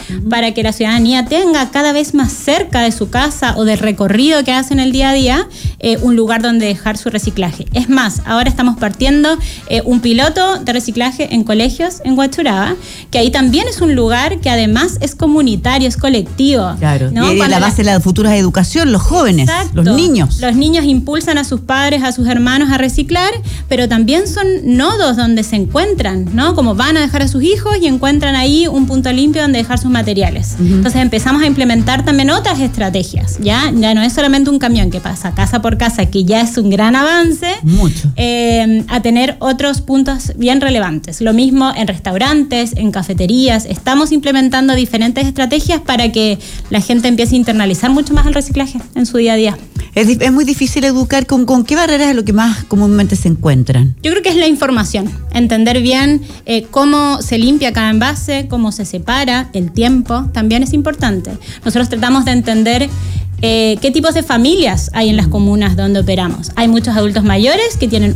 para que la ciudadanía tenga cada vez más cerca de su casa o del recorrido que hacen el día a día un lugar donde dejar su reciclaje. Es más, ahora estamos partiendo un piloto de reciclaje en colegios en Huachuraba, que ahí también es un lugar que además es comunitario, es colectivo. Claro, ¿no? Y la base de la futura educación, los jóvenes, exacto, los niños. Los niños impulsan a sus padres, a sus hermanos a reciclar, pero también son nodos donde se encuentran, ¿no? Como van a dejar a sus hijos y encuentran ahí un punto limpio donde dejar sus materiales. Entonces empezamos a implementar también otras estrategias, ¿ya? Ya no es solamente un camión que pasa casa por casa, que ya es un gran avance. Mucho. A tener otros puntos bien relevantes. Lo mismo en restaurantes, en cafeterías. Estamos implementando diferentes estrategias para que la gente empiece a internalizar mucho más el reciclaje en su día a día. Es muy difícil educar. ¿Con qué barreras es lo que más comúnmente se encuentran? Yo creo que es la información. Entender bien cómo se limpia cada envase, cómo se separa, el tiempo también es importante. Nosotros tratamos de entender qué tipos de familias hay en las comunas donde operamos. Hay muchos adultos mayores que tienen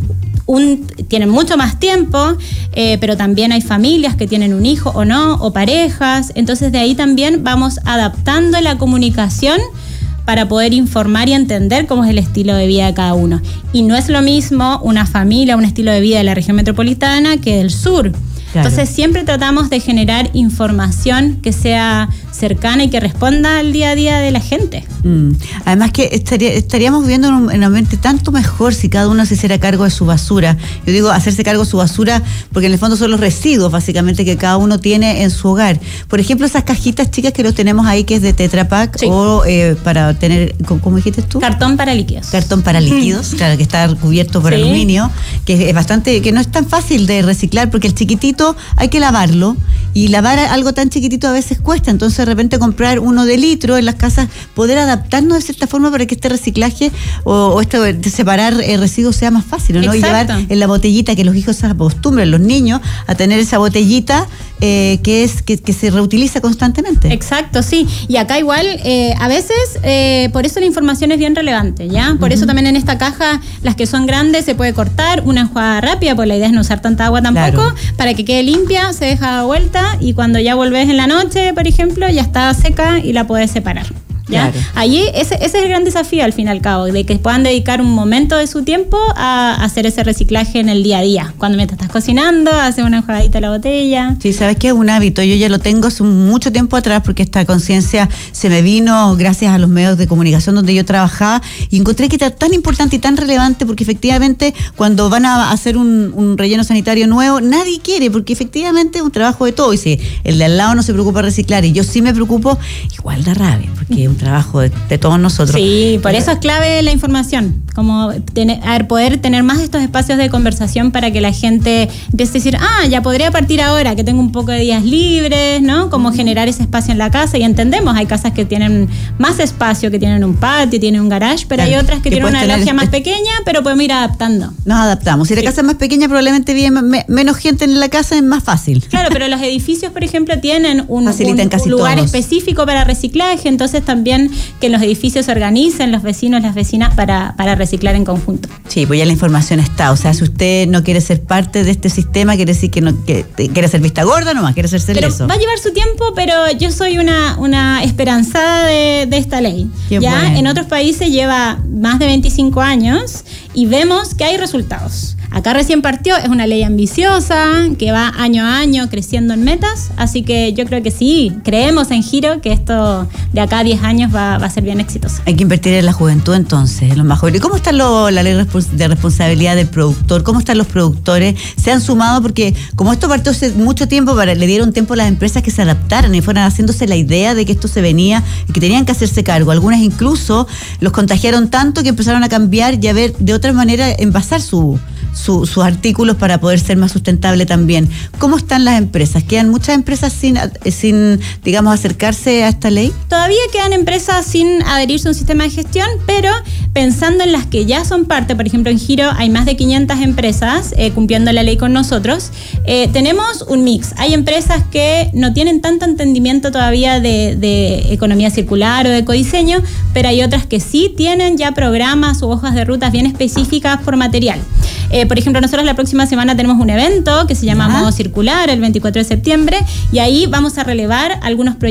mucho más tiempo, pero también hay familias que tienen un hijo o no, o parejas. Entonces de ahí también vamos adaptando la comunicación para poder informar y entender cómo es el estilo de vida de cada uno. Y no es lo mismo una familia, un estilo de vida de la región metropolitana que del sur. Claro. Entonces siempre tratamos de generar información que sea cercana y que responda al día a día de la gente. Además que estaríamos viviendo en un ambiente tanto mejor si cada uno se hiciera cargo de su basura. Yo digo hacerse cargo de su basura porque en el fondo son los residuos básicamente que cada uno tiene en su hogar. Por ejemplo, esas cajitas chicas que los tenemos ahí que es de Tetra Pak, sí, o para tener, ¿cómo dijiste tú? Cartón para líquidos. Cartón para líquidos, claro, que está cubierto por aluminio, que es bastante, que no es tan fácil de reciclar porque el chiquitito hay que lavarlo y lavar algo tan chiquitito a veces cuesta, entonces de repente comprar uno de litro en las casas, poder adaptarnos de cierta forma para que este reciclaje o esto de separar residuos sea más fácil, ¿no? Exacto. Y llevar en la botellita, que los hijos se acostumbren, los niños, a tener esa botellita que se reutiliza constantemente. Exacto, sí. Y acá igual, a veces, por eso la información es bien relevante, ¿ya? Por eso también en esta caja, las que son grandes, se puede cortar, una enjuagada rápida, porque la idea es no usar tanta agua tampoco, claro, para que quede limpia, se deja de vuelta y cuando ya volvés en la noche, por ejemplo, ya está seca y la podés separar. ¿Ya? Claro. Allí ese es el gran desafío al fin y al cabo, de que puedan dedicar un momento de su tiempo a hacer ese reciclaje en el día a día. Cuando mientras estás cocinando, haces una enjuagadita a la botella. Sí, sabes que es un hábito, yo ya lo tengo hace mucho tiempo atrás porque esta conciencia se me vino gracias a los medios de comunicación donde yo trabajaba y encontré que era tan importante y tan relevante porque efectivamente cuando van a hacer un relleno sanitario nuevo, nadie quiere porque efectivamente es un trabajo de todo y si el de al lado no se preocupa de reciclar y yo sí me preocupo, igual da rabia porque un trabajo de todos nosotros. Sí, por eso es clave la información, como poder tener más estos espacios de conversación para que la gente empiece a decir, ya podría partir ahora, que tengo un poco de días libres, ¿no? Como generar ese espacio en la casa y entendemos, hay casas que tienen más espacio, que tienen un patio, tienen un garage, pero claro, hay otras que tienen una logia más pequeña, pero podemos ir adaptando. Nos adaptamos. Si la casa es más pequeña, probablemente vive menos gente en la casa, es más fácil. Claro, pero los edificios, por ejemplo, tienen un lugar específico para reciclaje, entonces también que en los edificios se organicen los vecinos, las vecinas para reciclar en conjunto. Sí, pues ya la información está, o sea, si usted no quiere ser parte de este sistema, quiere decir que quiere ser vista gorda nomás, quiere ser pero eso. Va a llevar su tiempo, pero yo soy una esperanzada de esta ley. Qué ya bueno. En otros países lleva más de 25 años y vemos que hay resultados. Acá recién partió, es una ley ambiciosa, que va año a año creciendo en metas, así que yo creo que sí, creemos en Giro que esto de acá a 10 años va a ser bien exitoso. Hay que invertir en la juventud entonces, en lo más joven. ¿Y cómo está la ley de responsabilidad del productor? ¿Cómo están los productores? ¿Se han sumado? Porque como esto partió hace mucho tiempo, le dieron tiempo a las empresas que se adaptaran y fueran haciéndose la idea de que esto se venía y que tenían que hacerse cargo. Algunas incluso los contagiaron tanto que empezaron a cambiar y a ver de otra manera envasar sus artículos para poder ser más sustentable también. ¿Cómo están las empresas? ¿Quedan muchas empresas sin digamos, acercarse a esta ley? Todavía quedan empresas sin adherirse a un sistema de gestión, pero pensando en las que ya son parte, por ejemplo, en Giro hay más de 500 empresas cumpliendo la ley con nosotros. Tenemos un mix. Hay empresas que no tienen tanto entendimiento todavía de economía circular o de ecodiseño, pero hay otras que sí tienen ya programas u hojas de rutas bien específicas por material. Por ejemplo, nosotros la próxima semana tenemos un evento que se llama Modo Circular, el 24 de septiembre, y ahí vamos a relevar algunos proyectos